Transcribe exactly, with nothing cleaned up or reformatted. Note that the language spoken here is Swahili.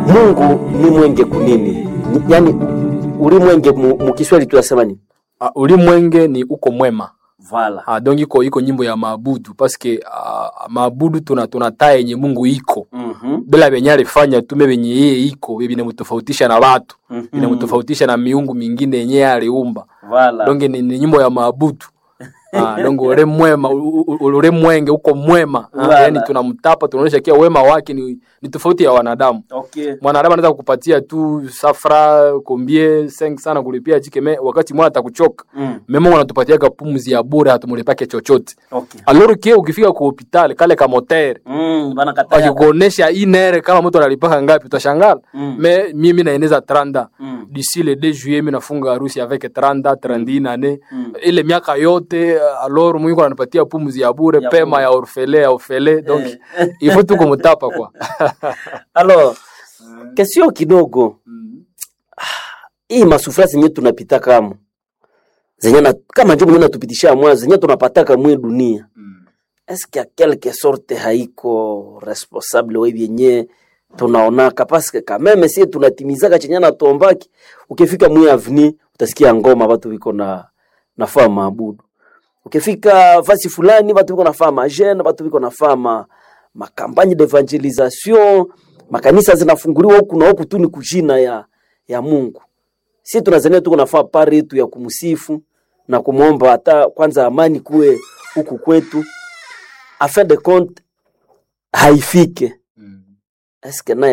Mungu ni mwenge kunini? Yaani ulimwenge mu Kiswahili tunasema nini? Uh, ulimwenge ni uko mwema. Vala. Ah, donc iko iko nyimbo ya maabudu parce que uh, maabudu tuna tunataa yenye Mungu iko. Mhm. Mm Bila benyale fanya tume benye yeye iko, bibi inamtofautisha na watu. mm -hmm. Inamtofautisha na miungu mingine yenye aliumba. Vala. Donc ni, ni nyimbo ya maabudu. Ah, donc ule mwema, ule mwenge uko mwema. Ah, yani tunamtapa, tunaonyesha kia wema wake ni, ni tofauti ya wanadamu. Okay. Mwanadamu anaweza kukupatia tu safra, kombie, cinq sana kulipia jikeme wakati mwana atakuchoka. Mm. Memo wanatupatia pumzi ya bure hatumulipake chochote. Okay. Alors que ukifika kwa hospitali kale ka moteur. Mm, bana kataya. Wakikuonesha inere kama mtu analipaka ngapi utashangaa. Mm. Me mimi naeneza trente. Mm. D'ici le deux juillet mimi nafunga harusi avec trente, trente ane. Mm. Ile miaka yote alors Mungu ananipatia pumzi ya bure, ya pema bure. Ya orfele ya orfele donc eh. Il faut tu kumtapa kwa. Alors question kidogo. Mm. Hii masufra zenye tunapita kama zenye na kama njoo mwenye tupitisha mwanzo zenye tunapataka mwe dunia. Mm. Est-ce qu'il y a quelque sorte haiko responsable wewe yenye tunaonaka parce que quand même si tunatimizaka chenye na tombaki ukifika mwe avenue utasikia ngoma watu wiko na nafaa maabudu. Ukifika fasi fulani watu wiko nafaa majene, watu wiko nafaa ma makampanye d'evangelisation, makanisa zinafunguliwa huku na huku tu ni kujina ya ya Mungu. Sisi tunazania tuko nafaa pare yetu ya kumsifu na kumuomba hata kwanza amani kuwe huku kwetu. A fin de compte haifike. Mm. Est-ce que